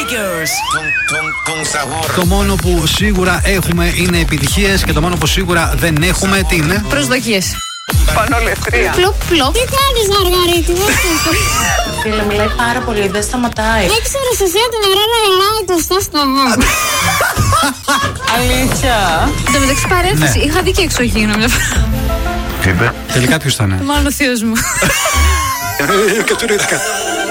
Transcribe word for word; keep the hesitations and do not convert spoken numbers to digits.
Makers. Το μόνο που σίγουρα έχουμε είναι επιτυχίες και το μόνο που σίγουρα δεν έχουμε τι είναι? Προσδοκίες. Πανολευτρία. Πλοπ, πλοπ. Τι κάνεις, Μαργαρίτη, δεν Φίλε, μιλάει πάρα πολύ, δεν σταματάει. Δεν ξέρεις εσύ την ώρα να γελάει το στο στόμα. Αλήθεια. Εν τω μεταξύ παρένθεση, Ναι. είχα δει και εξωγήινο μια φορά. Τελικά ποιος ήταν? Μάλλον ο θείος μου. Κατσουρίστηκα.